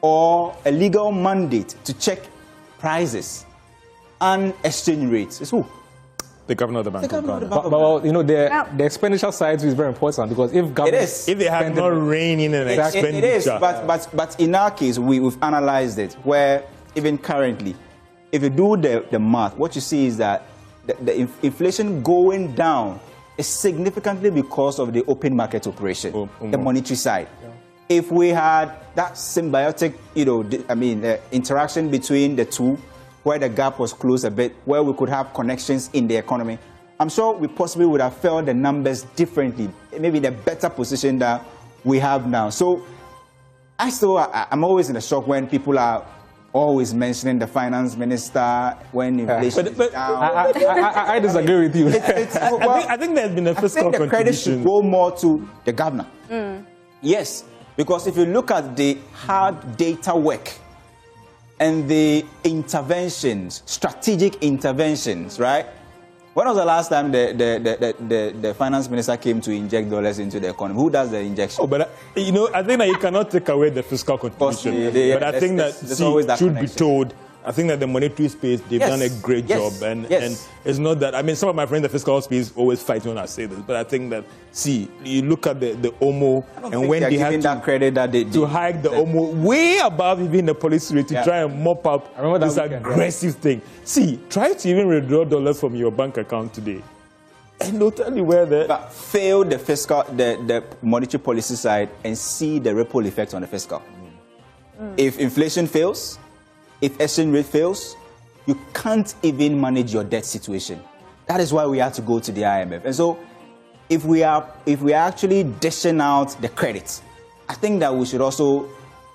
or a legal mandate to check prices and exchange rates? It's who? The governor of the Bank of Ghana. But you know, the expenditure side is very important, because if government... If they have not reining in an expenditure... It is, but in our case, we've analyzed it, where even currently, if you do the math, what you see is that the inflation going down is significantly because of the open market operation, the monetary side. Yeah. If we had that symbiotic, interaction between the two, where the gap was closed a bit, where we could have connections in the economy, I'm sure we possibly would have felt the numbers differently, maybe in a better position that we have now. So I'm always in a shock when people are always mentioning the finance minister when inflation is down. I disagree with you. I think there's been a fiscal contribution. I think the credit should go more to the governor. Yes, because if you look at the hard data work and the interventions, strategic interventions, right? When was the last time the finance minister came to inject dollars into the economy? Who does the injection? Oh, but I think that you cannot take away the fiscal contribution. But I think that should be told. I think that the monetary space, they've done a great job. And it's not that, some of my friends in the fiscal space always fight when I say this, but I think that, you look at the OMO, and when they had that credit that to hike the OMO way above even the policy rate to try and mop up this aggressive thing. Try to even withdraw dollars from your bank account today, and they'll tell you where But fail the fiscal, the monetary policy side, and see the ripple effect on the fiscal. If inflation fails, if exchange rate fails, you can't even manage your debt situation. That is why we have to go to the IMF. And so, if we are actually dishing out the credit, I think that we should also,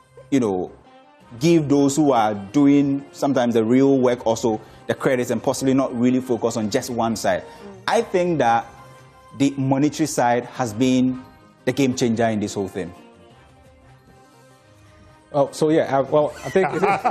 give those who are doing sometimes the real work also the credits, and possibly not really focus on just one side. I think that the monetary side has been the game changer in this whole thing. Oh, so I think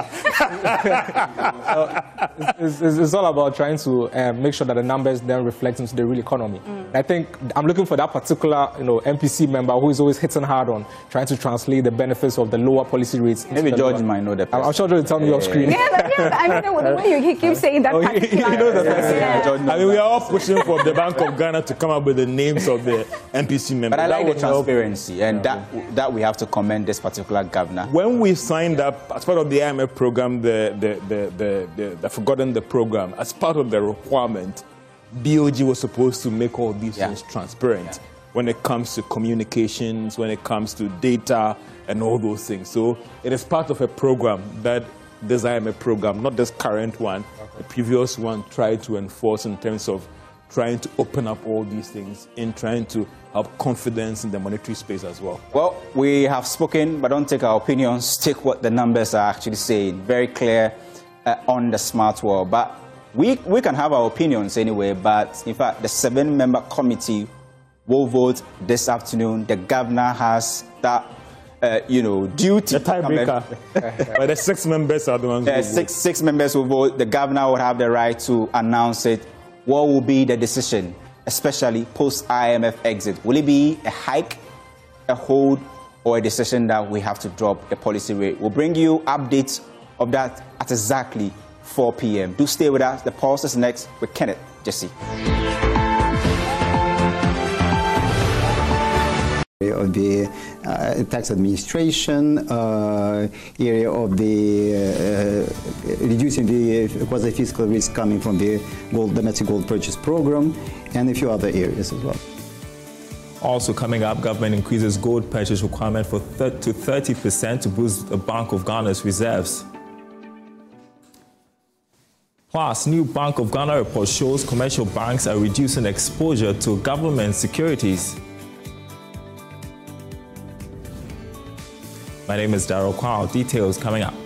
it's all about trying to make sure that the numbers then reflect into the real economy. I think I'm looking for that particular, MPC member who is always hitting hard on trying to translate the benefits of the lower policy rates. Maybe George might know the person. I'm sure George will tell me off screen. The way you keep saying that. He knows the person. We are all pushing for the Bank of Ghana to come up with the names of the MPC members. But I like the transparency, and that we have to commend this particular governor. When we signed up as part of the IMF program, I've forgotten the program, as part of the requirement, BOG was supposed to make all these things transparent when it comes to communications, when it comes to data and all those things. So it is part of a program that this IMF program, not this current one, the previous one, tried to enforce in terms of trying to open up all these things and trying to have confidence in the monetary space as well. Well, we have spoken, but don't take our opinions. Take what the numbers are actually saying. Very clear on the smart world. But we can have our opinions anyway. But in fact, the 7-member committee will vote this afternoon. The governor has that, duty. The tiebreaker. But the 6 members are the ones who vote. Six members will vote. The governor will have the right to announce it. What will be the decision, especially post-IMF exit? Will it be a hike, a hold, or a decision that we have to drop the policy rate? We'll bring you updates of that at exactly 4 p.m. Do stay with us. The Pulse is next with Kenneth Jesse. Of the tax administration, area of the reducing the quasi-fiscal risk coming from the domestic gold purchase program, and a few other areas as well. Also coming up, government increases gold purchase requirement to 30% to boost the Bank of Ghana's reserves. Plus, new Bank of Ghana report shows commercial banks are reducing exposure to government securities. My name is Daryl Kwao. Details coming up.